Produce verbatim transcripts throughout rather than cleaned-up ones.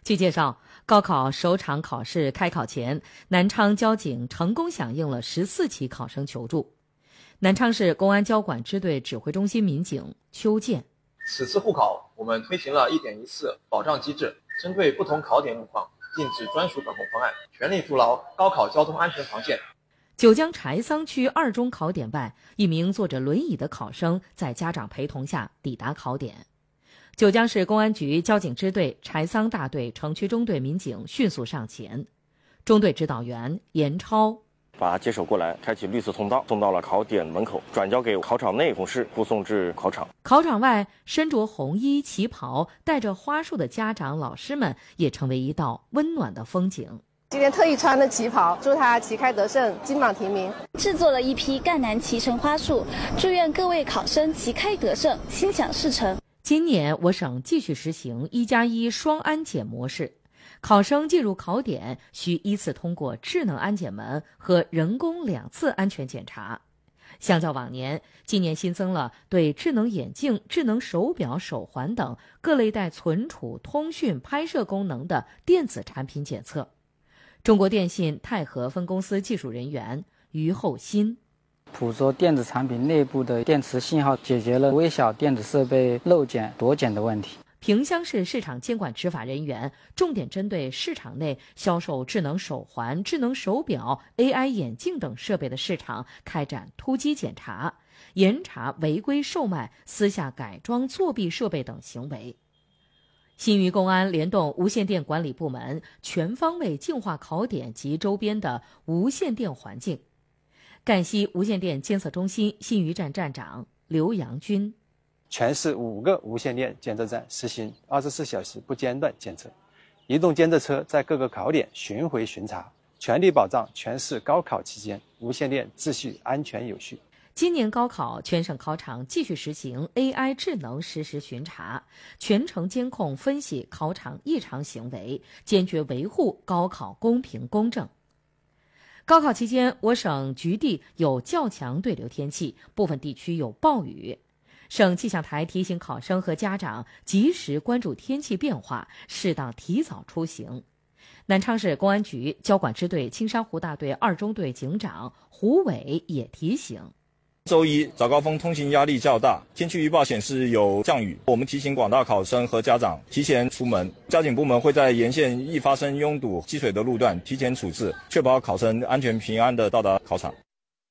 据介绍，高考首场考试开考前，南昌交警成功响应了十四起考生求助。南昌市公安交管支队指挥中心民警邱建： 此次护考，我们推行了一点一次保障机制，针对不同考点路况，禁止专属管控方案，全力筑牢高考交通安全防线。 九江柴桑区二中考点外，一名坐着轮椅的考生在家长陪同下抵达考点。九江市公安局交警支队柴桑大队城区中队民警迅速上前，中队指导员严超把他接手过来，开启绿色通道，送到了考点门口，转交给考场内同事护送至考场。 考场外，身着红衣旗袍、带着花束的家长、老师们也成为一道温暖的风景。 今天特意穿的旗袍，祝他旗开得胜，金榜题名。 制作了一批赣南脐橙花束，祝愿各位考生旗开得胜，心想事成。 今年我省继续实行一加一双安检模式，考生进入考点需依次通过智能安检门和人工两次安全检查。相较往年，今年新增了对智能眼镜、智能手表、手环等各类带存储、通讯、拍摄功能的电子产品检测。中国电信太和分公司技术人员于厚新： 捕捉电子产品内部的电磁信号，解决了微小电子设备漏检夺检的问题。 萍乡市市场监管执法人员重点针对市场内销售智能手环、智能手表、A I 眼镜等设备的市场开展突击检查，严查违规售卖、私下改装、作弊设备等行为。新余公安联动无线电管理部门，全方位净化考点及周边的无线电环境。赣西无线电监测中心新余站站长刘阳军： 全市五个无线电监测站实行二十四小时不间断监测，移动监测车在各个考点巡回巡查，全力保障全市高考期间无线电秩序安全有序。 今年高考全省考场继续实行 A I 智能实时巡查，全程监控分析考场异常行为，坚决维护高考公平公正。高考期间，我省局地有较强对流天气，部分地区有暴雨。省气象台提醒考生和家长及时关注天气变化，适当提早出行。南昌市公安局交管支队青山湖大队二中队警长胡伟也提醒： 周一早高峰通行压力较大，天气预报显示有降雨，我们提醒广大考生和家长提前出门。交警部门会在沿线易发生拥堵积水的路段提前处置，确保考生安全平安地到达考场。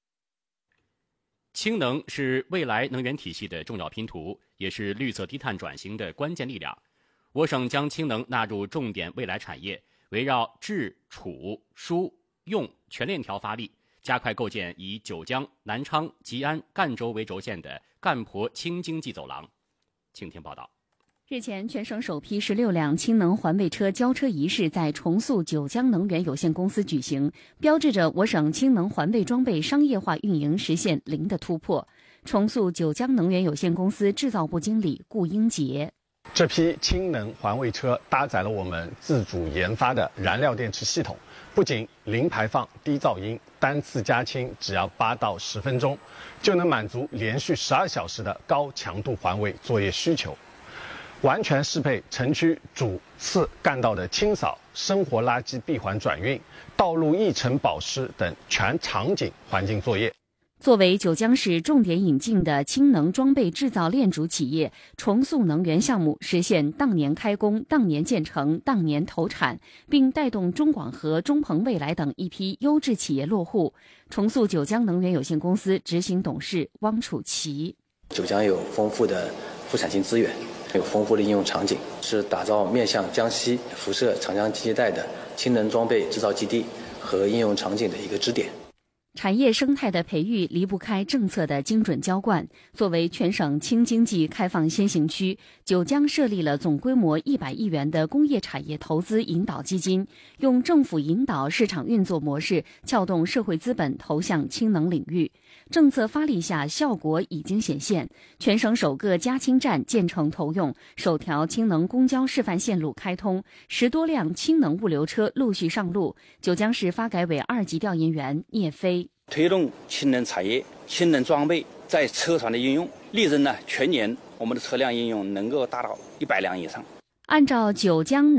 氢能是未来能源体系的重要拼图，也是绿色低碳转型的关键力量。我省将氢能纳入重点未来产业，围绕制、储、输、用全链条发力，加快构建以九江、南昌、吉安、赣州为轴线的赣鄱氢经济走廊。请听报道。 日前，全省首批十六辆氢能环卫车交车仪式在重塑九江能源有限公司举行，标志着我省氢能环卫装备商业化运营实现零的突破。重塑九江能源有限公司制造部经理顾英杰： 这批氢能环卫车搭载了我们自主研发的燃料电池系统，不仅零排放、低噪音，单次加氢只要八到十分钟，就能满足连续十二小时的高强度环卫作业需求。完全适配城区主次干道的清扫、生活垃圾闭环转运、道路议程保湿等全场景环境作业。 作为九江市重点引进的氢能装备制造链主企业，重塑能源项目实现当年开工、当年建成、当年投产，并带动中广核、中鹏未来等一批优质企业落户。重塑九江能源有限公司执行董事汪楚奇： 九江有丰富的副产性资源，有丰富的应用场景，是打造面向江西辐射长江经济带的氢能装备制造基地和应用场景的一个支点。 产业生态的培育离不开政策的精准浇灌。作为全省氢经济开放先行区，九江设立了总规模一百亿元的工业产业投资引导基金，用政府引导市场运作模式撬动社会资本投向氢能领域。政策发力下，效果已经显现，全省首个加氢站建成投用，首条氢能公交示范线路开通，十多辆氢能物流车陆续上路。九江市发改委二级调研员聂飞： 推动氢能产业、氢能装备在车船的应用，力争呢全年我们的车辆应用能够达到一百辆以上。 按照九江